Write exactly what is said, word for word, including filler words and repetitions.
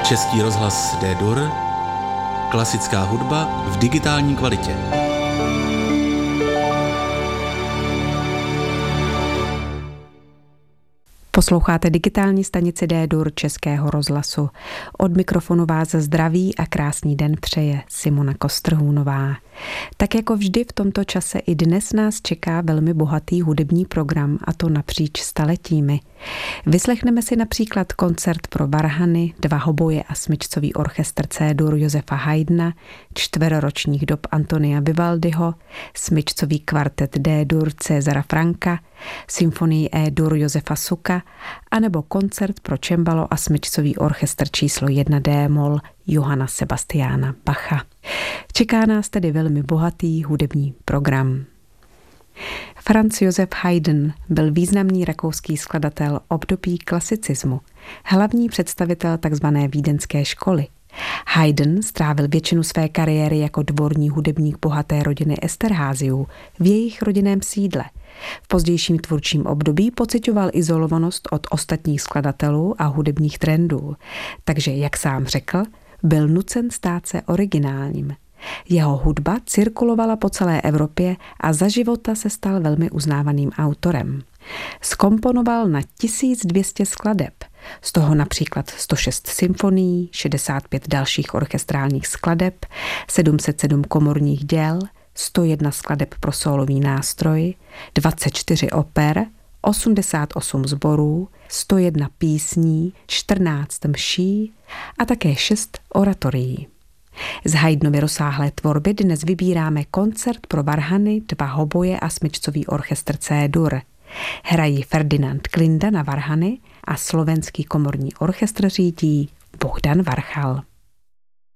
Český rozhlas D-dur, klasická hudba v digitální kvalitě. Posloucháte digitální stanici D-dur Českého rozhlasu. Od mikrofonu vás zdraví a krásný den přeje Simona Kostrhůnová. Tak jako vždy v tomto čase i dnes nás čeká velmi bohatý hudební program, a to napříč staletími. Vyslechneme si například koncert pro varhany, dva hoboje a smyčcový orchestr C-dur Josefa Haydna, čtveroročních dob Antonia Vivaldiho, smyčcový kvartet D-dur Césara Franka, symfonii E-dur Josefa Suka, anebo koncert pro čembalo a smyčcový orchestr číslo jedna D-moll Johanna Sebastiana Bacha. Čeká nás tedy velmi bohatý hudební program. Franz Josef Haydn byl významný rakouský skladatel období klasicismu, hlavní představitel tzv. Vídeňské školy. Haydn strávil většinu své kariéry jako dvorní hudebník bohaté rodiny Esterházyů v jejich rodinném sídle. V pozdějším tvůrčím období pociťoval izolovanost od ostatních skladatelů a hudebních trendů, takže, jak sám řekl, byl nucen stát se originálním. Jeho hudba cirkulovala po celé Evropě a za života se stal velmi uznávaným autorem. Zkomponoval na tisíc dvě stě skladeb, z toho například sto šest symfonií, šedesát pět dalších orchestrálních skladeb, sedm set sedm komorních děl, sto jedna skladeb pro sólový nástroj, dvacet čtyři oper, osmdesát osm sborů, sto jedna písní, čtrnáct mší a také šest oratorií. Z Haydnovy rozsáhlé tvorby dnes vybíráme koncert pro varhany, dva hoboje a smyčcový orchestr C-dur. Hrají Ferdinand Klinda na varhany a slovenský komorní orchestr řídí Bohdan Varchal.